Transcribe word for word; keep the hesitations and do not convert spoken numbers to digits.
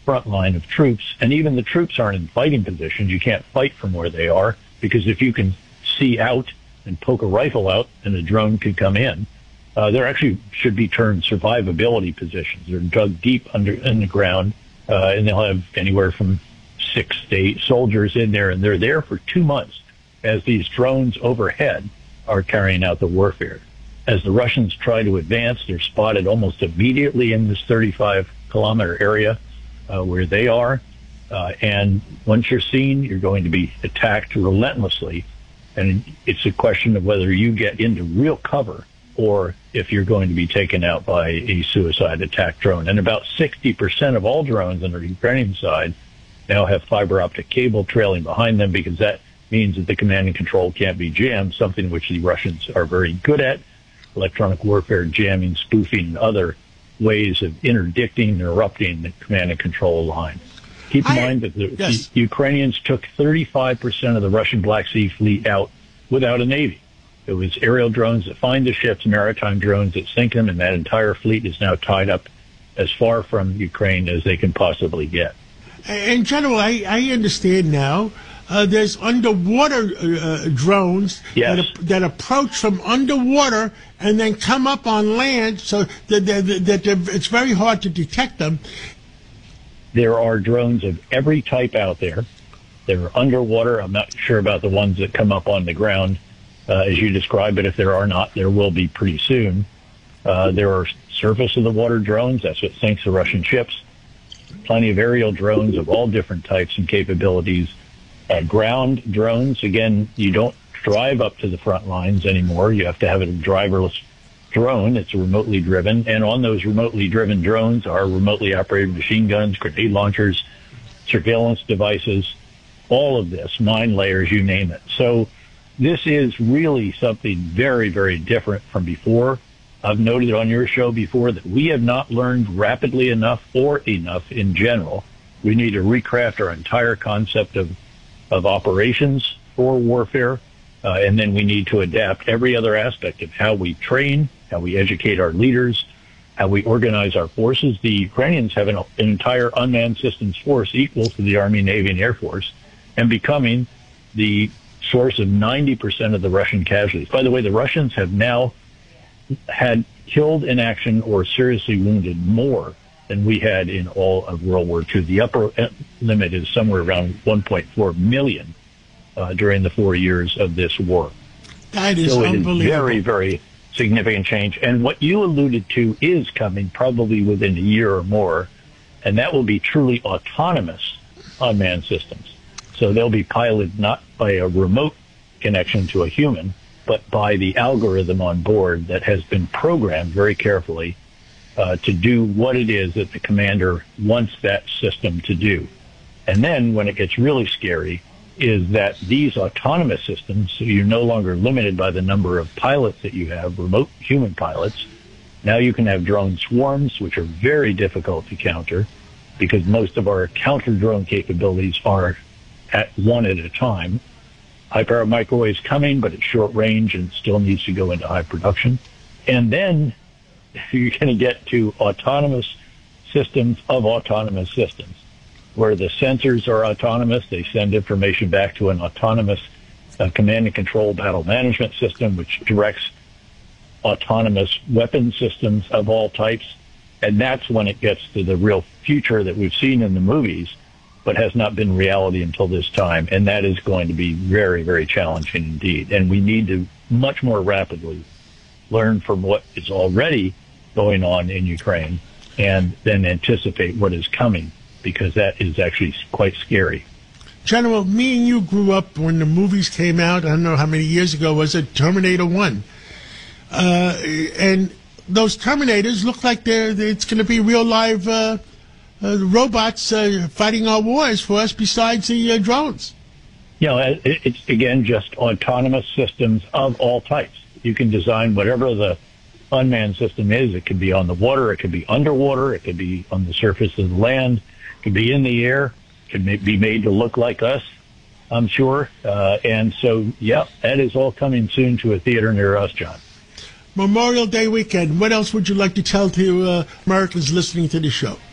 front line of troops, and even the troops aren't in fighting positions. You can't fight from where they are, because if you can see out and poke a rifle out and a drone could come in, uh, there actually should be termed survivability positions. They're dug deep under in the ground, uh, and they'll have anywhere from six to eight soldiers in there, and they're there for two months as these drones overhead are carrying out the warfare. As the Russians try to advance, they're spotted almost immediately in this thirty-five kilometer area uh, where they are. Uh, and once you're seen, you're going to be attacked relentlessly. And it's a question of whether you get into real cover or if you're going to be taken out by a suicide attack drone. And about sixty percent of all drones on the Ukrainian side now have fiber optic cable trailing behind them, because that means that the command and control can't be jammed, something which the Russians are very good at. Electronic warfare, jamming, spoofing, and other ways of interdicting, interrupting the command and control line. Keep in I, mind that the, yes. the Ukrainians took thirty-five percent of the Russian Black Sea Fleet out without a navy. It was aerial drones that find the ships, maritime drones that sink them, and that entire fleet is now tied up as far from Ukraine as they can possibly get. And General, I, I understand now. Uh, there's underwater uh, drones yes. that, that approach from underwater and then come up on land, so that, that, that, that it's very hard to detect them. There are drones of every type out there. They're underwater. I'm not sure about the ones that come up on the ground, uh, as you described, but if there are not, there will be pretty soon. Uh, there are surface of the water drones. That's what sinks the Russian ships. Plenty of aerial drones of all different types and capabilities. Uh, ground drones, again, you don't drive up to the front lines anymore. You have to have a driverless drone. It's remotely driven. And on those remotely driven drones are remotely operated machine guns, grenade launchers, surveillance devices, all of this, mine layers, you name it. So this is really something very, very different from before. I've noted on your show before that we have not learned rapidly enough or enough in general. We need to recraft our entire concept of of operations for warfare, uh, and then we need to adapt every other aspect of how we train, how we educate our leaders, how we organize our forces. The Ukrainians have an, an entire unmanned systems force equal to the Army, Navy, and Air Force, and becoming the source of ninety percent of the Russian casualties. By the way, the Russians have now had killed in action or seriously wounded more than we had in all of World War Two. The upper limit is somewhere around one point four million uh, during the four years of this war. That is so unbelievable. It is very, very significant change. And what you alluded to is coming probably within a year or more, and that will be truly autonomous unmanned systems. So they'll be piloted not by a remote connection to a human, but by the algorithm on board that has been programmed very carefully Uh, to do what it is that the commander wants that system to do. And then when it gets really scary is that these autonomous systems, so you're no longer limited by the number of pilots that you have, remote human pilots. Now you can have drone swarms, which are very difficult to counter because most of our counter drone capabilities are at one at a time. High power microwave is coming, but it's short range and still needs to go into high production. And then you're going to get to autonomous systems of autonomous systems, where the sensors are autonomous. They send information back to an autonomous uh, command and control battle management system, which directs autonomous weapon systems of all types. And that's when it gets to the real future that we've seen in the movies, but has not been reality until this time. And that is going to be very, very challenging indeed. And we need to much more rapidly learn from what is already going on in Ukraine and then anticipate what is coming, because that is actually quite scary. General, me and you grew up when the movies came out. I don't know how many years ago was it, Terminator one. Uh, and those Terminators look like they're, it's going to be real live uh, uh, robots uh, fighting our wars for us besides the uh, drones. You know, it, it's, again, just autonomous systems of all types. You can design whatever the unmanned system is. It could be on the water, it could be underwater, it could be on the surface of the land, it could be in the air, it could be made to look like us, I'm sure. Uh, and so, yeah, that is all coming soon to a theater near us, John. Memorial Day weekend, what else would you like to tell to uh, Americans listening to the show?